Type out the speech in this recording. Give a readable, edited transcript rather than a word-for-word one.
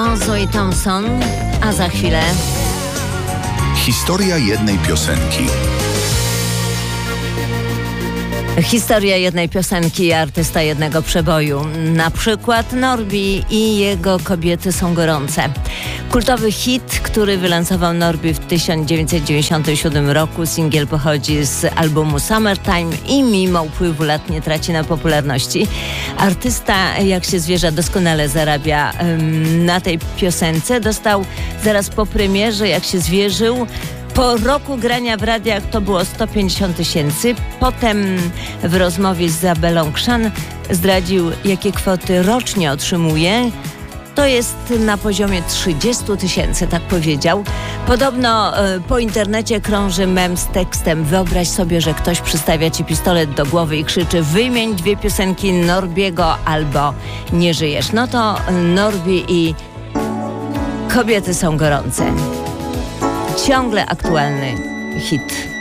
Zoe Thompson, a za chwilę historia jednej piosenki. Historia jednej piosenki i artysta jednego przeboju. Na przykład Norbi i jego Kobiety są gorące. Kultowy hit, który wylansował Norbi w 1997 roku. Singiel pochodzi z albumu Summertime i mimo upływu lat nie traci na popularności. Artysta, jak się zwierza, doskonale zarabia na tej piosence. Dostał zaraz po premierze, jak się zwierzył, po roku grania w radiach to było 150 000. Potem w rozmowie z Isabellą Krzan zdradził, jakie kwoty rocznie otrzymuje. To jest na poziomie 30 000, tak powiedział. Podobno po internecie krąży mem z tekstem: wyobraź sobie, że ktoś przystawia ci pistolet do głowy i krzyczy: wymień 2 piosenki Norbiego albo nie żyjesz. No to Norbi i Kobiety są gorące. Ciągle aktualny hit.